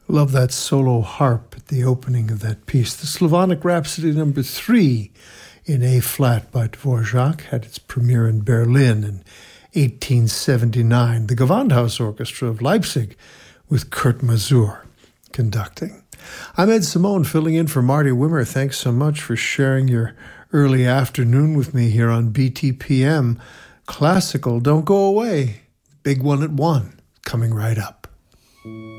Love that solo harp at the opening of that piece. The Slavonic Rhapsody No. 3 in A-flat by Dvorak had its premiere in Berlin in 1879. The Gewandhaus Orchestra of Leipzig with Kurt Masur conducting. I'm Ed Simone filling in for Marty Wimmer. Thanks so much for sharing your early afternoon with me here on BTPM. Classical, don't go away. Big one at 1 coming right up.